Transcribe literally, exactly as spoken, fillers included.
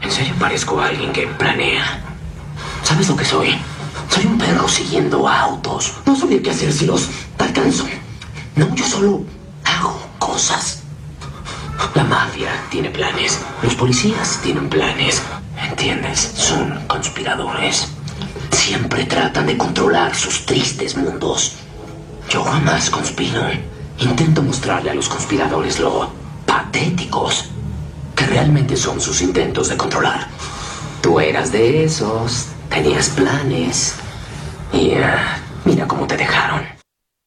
En serio parezco a alguien que planea. ¿Sabes lo que soy? Soy un perro siguiendo autos. No sabía qué hacer si los alcanzo. No, yo solo hago cosas. La mafia tiene planes. Los policías tienen planes. ¿Entiendes? Son conspiradores. Siempre tratan de controlar sus tristes mundos. Yo jamás conspiro. Intento mostrarle a los conspiradores lo patéticos que realmente son sus intentos de controlar. Tú eras de esos. Tenías planes. Y uh, mira cómo te dejaron.